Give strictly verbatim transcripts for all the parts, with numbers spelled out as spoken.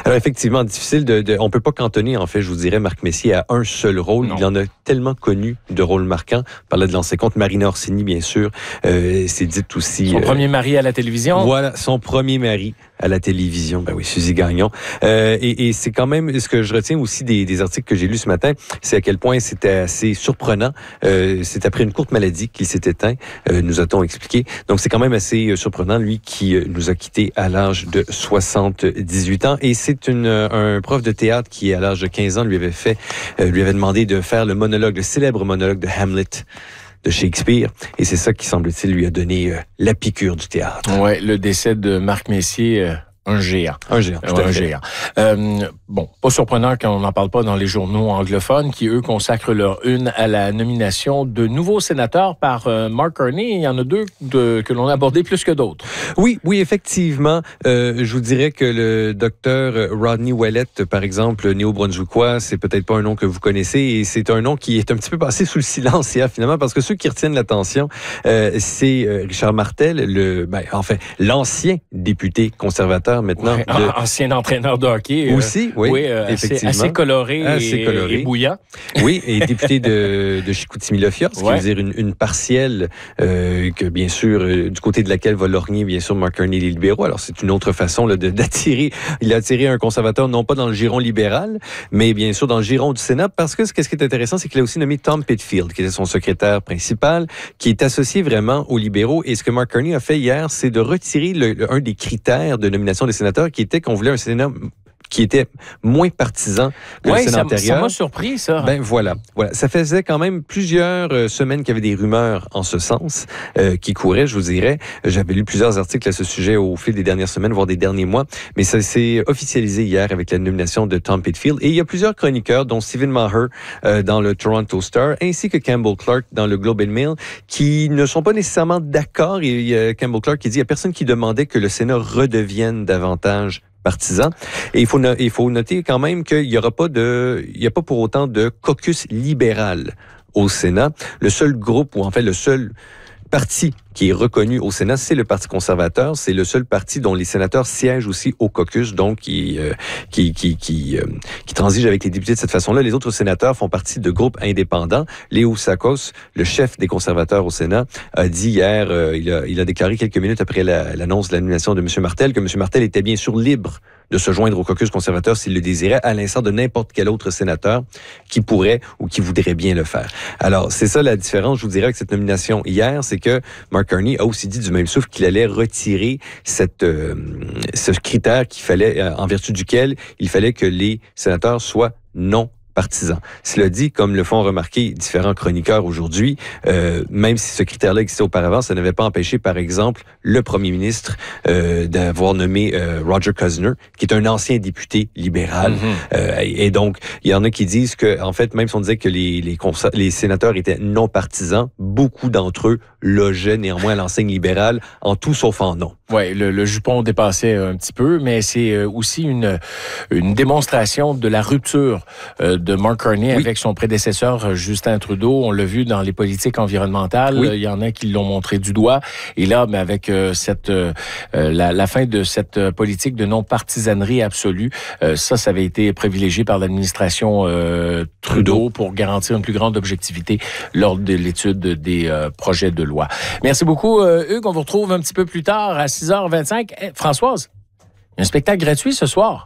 Alors effectivement, difficile de, de... On peut pas cantonner, en fait, je vous dirais, Marc Messier à un seul rôle. Non. Il en a tellement connu de rôles marquants. On parlait de l'ancien compte Marina Orsini, bien sûr. Euh, c'est dit aussi... Son euh... premier mari à la télévision. Voilà, son premier mari à la télévision. Ben oui, Suzy Gagnon. Euh, et, et c'est quand même... Ce que je retiens aussi des, des articles que j'ai lus ce matin, c'est à quel point c'était assez surprenant. Euh, c'est après une courte maladie qu'il s'est éteint, euh, nous a-t-on expliqué. Donc c'est quand même assez surprenant, lui, qui euh, nous a quittés à l'âge de soixante-dix-huit ans. Et c'est une, un prof de théâtre qui, à l'âge de quinze ans, lui avait fait, euh, lui avait demandé de faire le monologue, le célèbre monologue de Hamlet de Shakespeare. Et c'est ça qui, semble-t-il, lui a donné euh, la piqûre du théâtre. Ouais, le décès de Marc Messier... Euh... Un géant. Un géant, tout à un fait. géant. Euh, bon, pas surprenant qu'on n'en parle pas dans les journaux anglophones qui, eux, consacrent leur une à la nomination de nouveaux sénateurs par euh, Mark Carney. Il y en a deux de, que l'on a abordés plus que d'autres. Oui, oui, effectivement. Euh, je vous dirais que le docteur Rodney Ouellette, par exemple, néo-brunswickois, c'est peut-être pas un nom que vous connaissez et c'est un nom qui est un petit peu passé sous le silence hier, finalement, parce que ceux qui retiennent l'attention, euh, c'est euh, Richard Martel, le, ben, enfin, l'ancien député conservateur maintenant. Ouais, de... Ancien entraîneur de hockey. Aussi, euh, oui, oui euh, effectivement. Assez, assez coloré, assez et, coloré et bouillant. Oui, et député de, de Chicoutimi-Le-Fjord, ce qui ouais. veut dire une, une partielle euh, que, bien sûr, euh, du côté de laquelle va lorgner, bien sûr, Mark Carney et les libéraux. Alors, c'est une autre façon là, de, d'attirer. Il a attiré un conservateur, non pas dans le giron libéral, mais bien sûr dans le giron du Sénat, parce que ce qui est intéressant, c'est qu'il a aussi nommé Tom Pitfield, qui était son secrétaire principal, qui est associé vraiment aux libéraux. Et ce que Mark Carney a fait hier, c'est de retirer le, le, un des critères de nomination des sénateurs, qui était qu'on voulait un Sénat qui était moins partisan que ouais, le Sénat antérieur. Ça m'a surpris, ça. Ben voilà, voilà. Ça faisait quand même plusieurs euh, semaines qu'il y avait des rumeurs en ce sens euh, qui couraient, je vous dirais. J'avais lu plusieurs articles à ce sujet au fil des dernières semaines, voire des derniers mois, mais ça s'est officialisé hier avec la nomination de Tom Pitfield. Et il y a plusieurs chroniqueurs, dont Stephen Maher euh, dans le Toronto Star, ainsi que Campbell Clark dans le Globe and Mail, qui ne sont pas nécessairement d'accord. Et il y a Campbell Clark qui dit qu'il n'y a personne qui demandait que le Sénat redevienne davantage partisan. Et il faut, no- il faut noter quand même qu'il n'y aura pas de, il n'y a pas pour autant de caucus libéral au Sénat. Le seul groupe, ou en fait le seul parti qui est reconnu au Sénat, c'est le Parti conservateur. C'est le seul parti dont les sénateurs siègent aussi au caucus, donc qui euh, qui qui qui, euh, qui transige avec les députés de cette façon-là. Les autres sénateurs font partie de groupes indépendants. Léo Sakos, le chef des conservateurs au Sénat, a dit hier, euh, il a il a déclaré quelques minutes après la, l'annonce de la nomination de M. Martel que M. Martel était bien sûr libre de se joindre au caucus conservateur s'il le désirait, à l'instar de n'importe quel autre sénateur qui pourrait ou qui voudrait bien le faire. Alors, c'est ça la différence, je vous dirais, avec cette nomination hier, c'est que Mark Carney a aussi dit du même souffle qu'il allait retirer cette, euh, ce critère qu'il fallait, euh, en vertu duquel il fallait que les sénateurs soient non partisans. Cela dit, comme le font remarquer différents chroniqueurs aujourd'hui, euh, même si ce critère-là existait auparavant, ça n'avait pas empêché, par exemple, le premier ministre euh, d'avoir nommé euh, Roger Cosner, qui est un ancien député libéral. Mm-hmm. Euh, et, et donc, il y en a qui disent que, en fait, même si on disait que les, les, consa- les sénateurs étaient non partisans, beaucoup d'entre eux logeaient néanmoins à l'enseigne libérale, en tout sauf en non. Oui, le, le jupon dépassait un petit peu, mais c'est aussi une, une démonstration de la rupture euh, de Mark Carney oui. avec son prédécesseur Justin Trudeau. On l'a vu dans les politiques environnementales. Oui. Il y en a qui l'ont montré du doigt. Et là, mais avec euh, cette euh, la, la fin de cette politique de non-partisanerie absolue, euh, ça, ça avait été privilégié par l'administration euh, Trudeau, Trudeau pour garantir une plus grande objectivité lors de l'étude des euh, projets de loi. Merci beaucoup, euh, Hugues. On vous retrouve un petit peu plus tard à six heures vingt-cinq. Hey, Françoise, il y a un spectacle gratuit ce soir.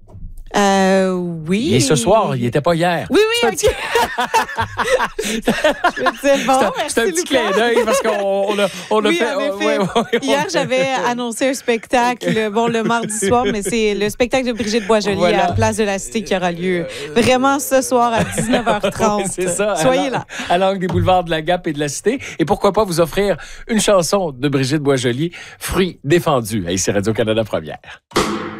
Euh, oui. Et ce soir, il n'était pas hier. Oui, oui, OK. C'est bon, c'est un petit clin d'œil parce qu'on on a, on a oui, fait... en effet. Ouais, ouais, ouais, hier, j'avais annoncé un spectacle, bon, le mardi soir, mais c'est le spectacle de Brigitte Boisjoli voilà. à la Place de la Cité qui aura lieu vraiment ce soir à dix-neuf heures trente. C'est ça. Soyez là. À l'angle des boulevards de la Gap et de la Cité. Et pourquoi pas vous offrir une chanson de Brigitte Boisjoli, Fruits défendus. Hey, c'est Radio-Canada Première.